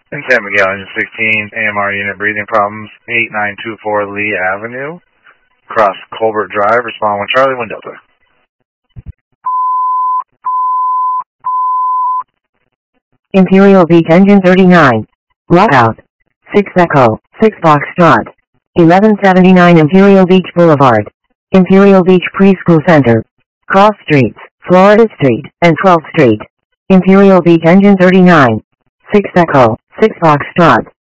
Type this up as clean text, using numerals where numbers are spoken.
In San Miguel, engine 16, AMR unit breathing problems, 8924 Lee Avenue, across Colbert Drive, respond 1 Charlie, 1 Delta. Imperial Beach engine 39. Lockout. 6 Echo, 6 Foxtrot. 1179 Imperial Beach Boulevard. Imperial Beach Preschool Center. Cross Streets, Florida Street, and 12th Street. Imperial Beach engine 39. 6 Echo, 6 Foxtrot.